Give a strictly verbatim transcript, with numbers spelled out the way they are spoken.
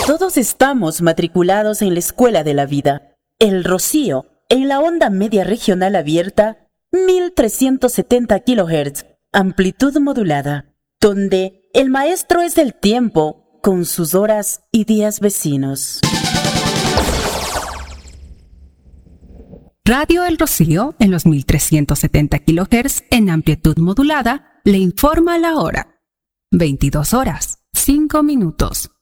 Todos estamos matriculados en la escuela de la vida. El Rocío, en la onda media regional abierta, mil trescientos setenta kilohertz, amplitud modulada, donde el maestro es el tiempo con sus horas y días vecinos. Radio El Rocío, en los mil trescientos setenta kilohertz en amplitud modulada, le informa la hora. veintidós horas, cinco minutos.